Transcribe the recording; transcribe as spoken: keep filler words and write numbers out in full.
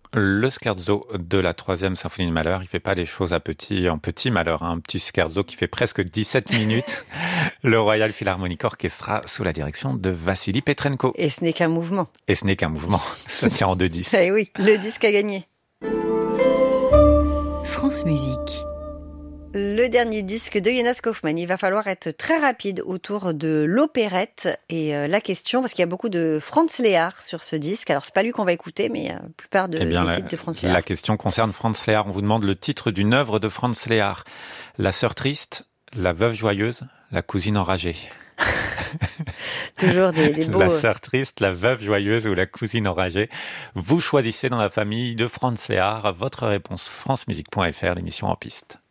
Le scherzo de la troisième symphonie de Mahler, il fait pas les choses à petit, en petit Mahler, hein, un petit scherzo qui fait presque dix-sept minutes. Le Royal Philharmonic Orchestra sous la direction de Vassili Petrenko. Et ce n'est qu'un mouvement. Et ce n'est qu'un mouvement, ça tient en deux disques. Eh oui, le disque a gagné. France Musique. Le dernier disque de Jonas Kaufmann, il va falloir être très rapide autour de l'opérette et euh, la question, parce qu'il y a beaucoup de Franz Lehár sur ce disque. Alors c'est pas lui qu'on va écouter, mais euh, la plupart de, eh bien, des la, titres de Franz Lehár. La question concerne Franz Lehár. On vous demande le titre d'une œuvre de Franz Lehár. La sœur triste, la veuve joyeuse, la cousine enragée. Toujours des, des beaux... La sœur triste, la veuve joyeuse ou la cousine enragée. Vous choisissez dans la famille de Franz Lehár votre réponse. francemusique point f r, l'émission En Piste.